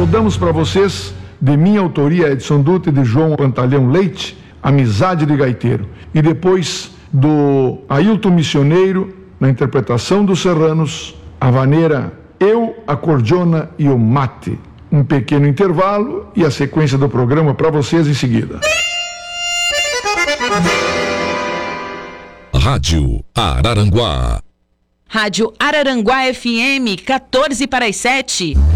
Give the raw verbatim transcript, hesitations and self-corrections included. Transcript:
Rodamos para vocês, de minha autoria, Edson Dutra e de João Pantalhão Leite, Amizade de Gaiteiro. E depois do Ailton Missioneiro, na interpretação dos Serranos, a vaneira Eu, a Cordiona e o Mate. Um pequeno intervalo e a sequência do programa para vocês em seguida. Rádio Araranguá. Rádio Araranguá F M, quatorze para as sete.